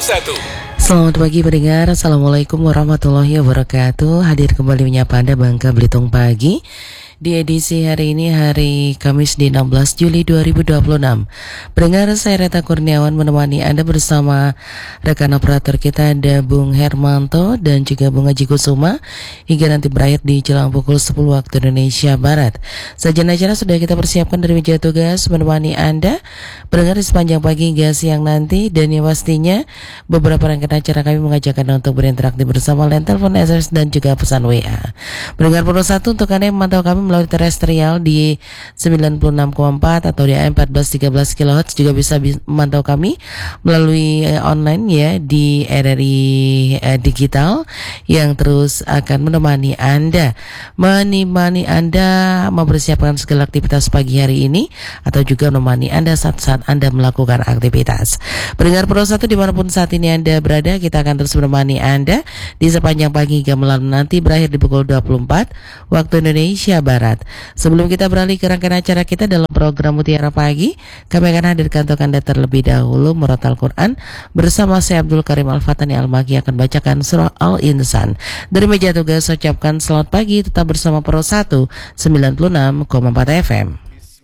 1. Selamat pagi pendengar, Assalamualaikum warahmatullahi wabarakatuh. Hadir kembali menyapa Anda Bangka Belitung Pagi di edisi hari ini, hari Kamis di 16 Juli 2026. Pendengar, saya Reta Kurniawan menemani Anda bersama rekan operator kita ada Bung Hermanto dan juga Bung Haji Kusuma hingga nanti berakhir di jelang pukul 10 waktu Indonesia Barat. Sajian acara sudah kita persiapkan dari meja tugas menemani Anda pendengar di sepanjang pagi hingga siang nanti, dan yang pastinya beberapa rangkaian acara kami mengajak Anda untuk berinteraksi bersama line telepon, SMS dan juga pesan WA. Pendengar perlu satu untuk Anda yang memantau kami melalui terestrial di 96,4 atau di AM 1413 kHz, juga bisa memantau kami melalui online ya di RRI Digital yang terus akan menemani Anda mempersiapkan segala aktivitas pagi hari ini atau juga menemani Anda saat Anda melakukan aktivitas. Pendengar Pro 1 dimanapun saat ini Anda berada, kita akan terus menemani Anda di sepanjang pagi hingga malam nanti berakhir di pukul 24 waktu Indonesia Barat. Sebelum kita beralih ke rangkaian acara kita dalam program Mutiara Pagi, kami akan hadirkan untuk Anda terlebih dahulu Murattal Quran bersama saya Abdul Karim Al-Fatani Al-Maki akan bacakan surah Al-Insan. Dari meja tugas ucapkan selamat pagi, tetap bersama Pro 1 96,4 FM.